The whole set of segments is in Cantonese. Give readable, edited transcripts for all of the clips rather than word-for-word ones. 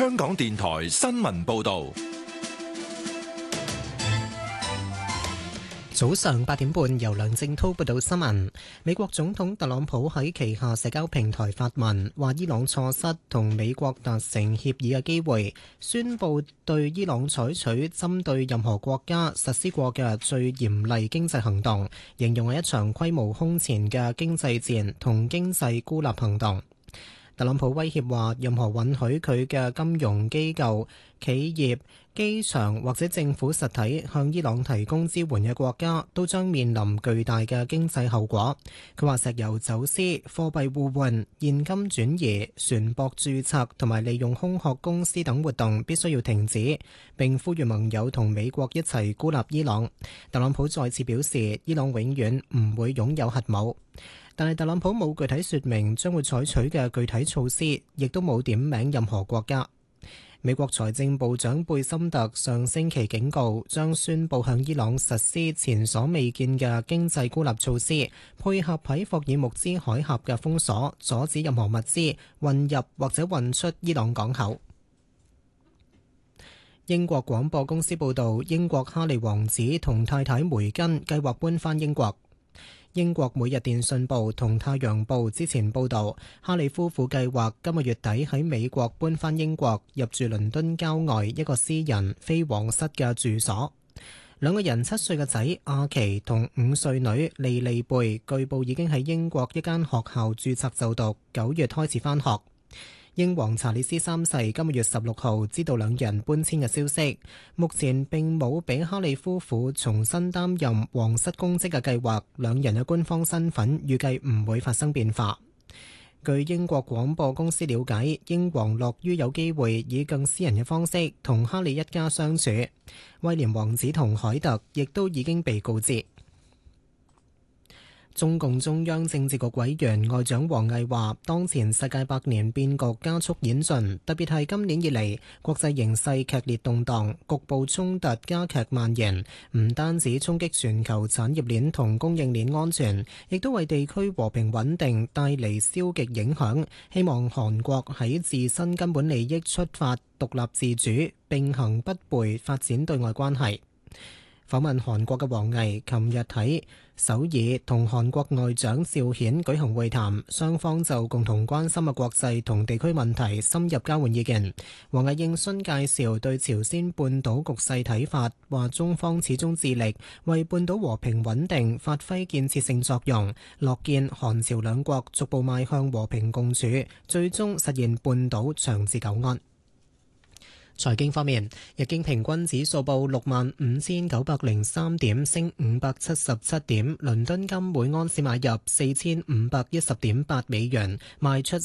香港電台新聞報道。 早上8點半，由梁正滔報道新聞。美國總統特朗普喺旗下社交平台發文，話伊朗錯失同美國達成協議嘅機會，宣布對伊朗採取針對任何國家實施過嘅最嚴厲經濟行動，形容係一場規模空前嘅經濟戰同經濟孤立行動。特朗普威脅話，任何允許佢嘅金融機構、企業、機場或者政府實體向伊朗提供支援嘅國家，都將面臨巨大嘅經濟後果。佢話石油走私、貨幣互換、現金轉移、船舶註冊同埋利用空殼公司等活動必須要停止，並呼籲盟友同美國一齊孤立伊朗。特朗普再次表示，伊朗永遠唔會擁有核武。但係特朗普冇具體說明將會採取嘅具體措施，亦都冇點名任何國家。美國財政部長貝森特上星期警告，將宣布向伊朗實施前所未見嘅經濟孤立措施，配合喺霍爾木茲海峽嘅封鎖，阻止任何物資運入或者運出伊朗港口。英國廣播公司報導，英國哈利王子同太太梅根計劃搬返英國。英國每日電訊報同太陽報之前報導，哈利夫婦計劃今個月底喺美國搬返英國，入住倫敦郊外一個私人非皇室嘅住所。兩個人7歲嘅仔阿奇同5歲女莉莉貝，據報已經喺英國一間學校註冊就讀，9月開始返學。英皇查理斯3世今個月16號知道兩人搬遷嘅消息，目前並冇俾哈利夫婦重新擔任皇室公職嘅計劃，兩人嘅官方身份預計唔會發生變化。據英國廣播公司了解，英皇樂於有機會以更私人嘅方式同哈利一家相處，威廉王子同凱特亦都已經被告知。中共中央政治局委員外長王毅話，當前世界百年變局加速演進，特別係今年以嚟，國際形勢劇烈動盪，局部衝突加劇蔓延，唔單止衝擊全球產業鏈同供應鏈安全，亦都為地區和平穩定帶嚟消極影響。希望韓國喺自身根本利益出發，獨立自主，並行不悖發展對外關係。訪問韓國嘅王毅琴日喺首爾同韓國外長趙顯舉行會談，雙方就共同關心嘅國際同地區問題深入交換意見。王毅應詢介紹對朝鮮半島局勢睇法，話中方始終致力為半島和平穩定發揮建設性作用，樂見韓朝兩國逐步邁向和平共處，最終實現半島長治久安。財經方面，日經平均指數報65,903點，升577點。倫敦金每安士買入4,510.8美元，賣出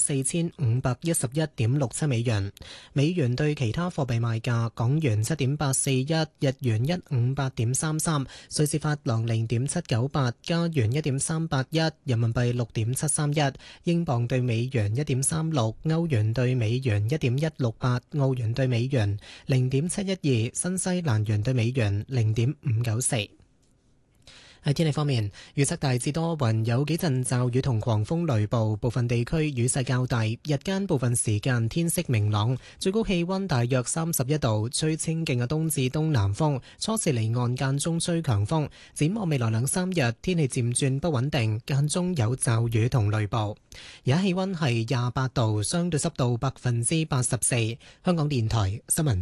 4,511.67美元。美元對其他貨幣賣價：港元7.841，日元158.33，瑞士法郎0.798，加元1.381，人民幣6.731，英鎊對美元1.36，歐元對美元1.168，澳元對美元0.712，新西蘭元對美元0.594。喺天氣方面，預測大致多雲，有幾陣驟雨同狂風雷暴，部分地區雨勢較大。日間部分時間天色明朗，最高氣溫大約31度，吹清勁嘅東至東南風，初時離岸間中吹強風。展望未來2-3日，天氣漸轉不穩定，間中有驟雨同雷暴。而家氣溫係28度，相對濕度84%。香港電台新聞